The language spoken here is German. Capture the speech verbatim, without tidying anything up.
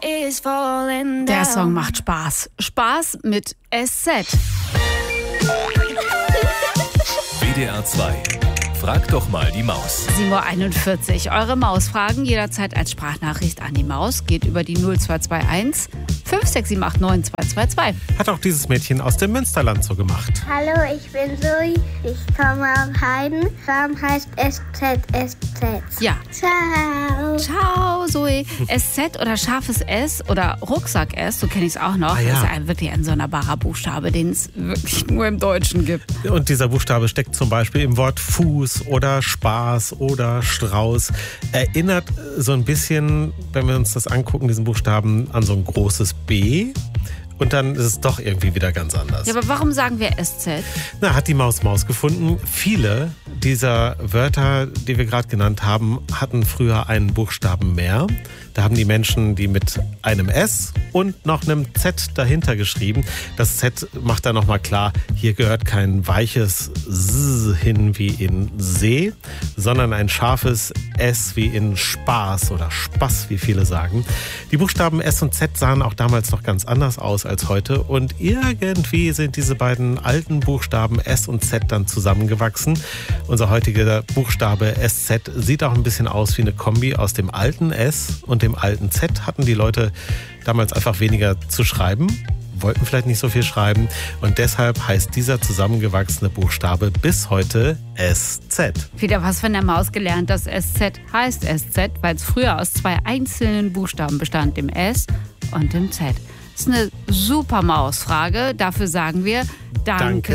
Der Song macht Spaß. Spaß mit S Z. W D R zwei. Frag doch mal die Maus. sieben Uhr einundvierzig. Eure Mausfragen jederzeit als Sprachnachricht an die Maus. Geht über die null zwei zwei eins fünf sechs sieben acht neun zwei zwei zwei. Hat auch dieses Mädchen aus dem Münsterland so gemacht. Hallo, ich bin Zoe. Ich komme aus Heiden. Farm heißt S Z S Z. Ja. Ciao. Ciao, Zoe. S Z oder scharfes S oder Rucksack S, so kenne ich es auch noch. Ah, ja. Das ist ein wirklich ein sonderbarer Buchstabe, den es wirklich nur im Deutschen gibt. Und dieser Buchstabe steckt zum Beispiel im Wort Fuß oder Spaß oder Strauß. Erinnert so ein bisschen, wenn wir uns das angucken, diesen Buchstaben, an so ein großes B. Und dann ist es doch irgendwie wieder ganz anders. Ja, aber warum sagen wir S Z? Na, hat die Maus Maus gefunden. Viele dieser Wörter, die wir gerade genannt haben, hatten früher einen Buchstaben mehr. Da haben die Menschen die mit einem S und noch einem Z dahinter geschrieben. Das Z macht dann nochmal klar, hier gehört kein weiches S hin wie in See, sondern ein scharfes S wie in Spaß oder Spaß, wie viele sagen. Die Buchstaben S und Z sahen auch damals noch ganz anders aus als heute. Und irgendwie sind diese beiden alten Buchstaben S und Z dann zusammengewachsen. Unser heutiger Buchstabe S Z sieht auch ein bisschen aus wie eine Kombi aus dem alten S und dem alten Z. Hatten die Leute damals einfach weniger zu schreiben, wollten vielleicht nicht so viel schreiben. Und deshalb heißt dieser zusammengewachsene Buchstabe bis heute S Z. Wieder was von der Maus gelernt. Das S Z heißt S Z, weil es früher aus zwei einzelnen Buchstaben bestand, dem S und dem Z. Das ist eine super Mausfrage. Dafür sagen wir Danke,